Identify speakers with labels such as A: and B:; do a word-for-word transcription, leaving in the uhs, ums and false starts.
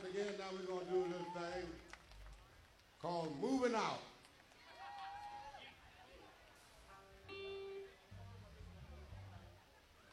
A: again. Now we're going to do a little thing called Moving Out.